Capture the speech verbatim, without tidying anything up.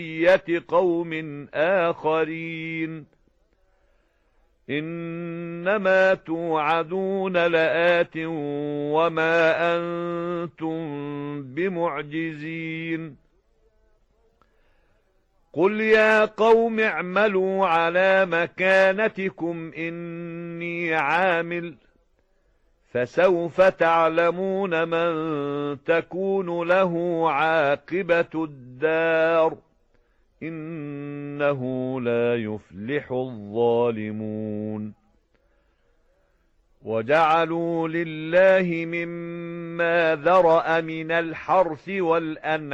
قوم آخرين إنما توعدون لآت وما أنتم بمعجزين قل يا قوم اعملوا على مكانتكم إني عامل فسوف تعلمون من تكون له عاقبة الدار إنه لا يفلح الظالمون وجعلوا لله مما ذرأ من الحرث والأنعام